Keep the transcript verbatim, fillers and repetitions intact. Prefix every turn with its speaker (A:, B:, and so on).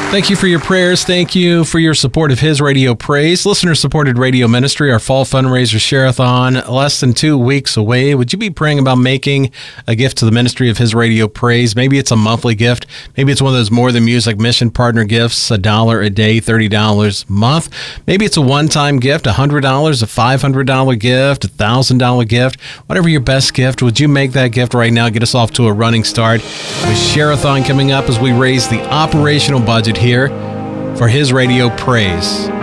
A: Thank you for your prayers. Thank you for your support of His Radio Praise, listener-supported radio ministry. Our fall fundraiser share-a-thon, less than two weeks away. Would you be praying about making a gift to the ministry of His Radio Praise? Maybe it's a monthly gift. Maybe it's one of those More Than Music mission partner gifts, a dollar a day, thirty dollars a month. Maybe it's a one-time gift, one hundred dollars, a five hundred dollars gift, a one thousand dollars gift. Whatever your best gift, would you make that gift right now? Get us off to a running start with share-a-thon coming up as we raise the operational budget here for His Radio Praise.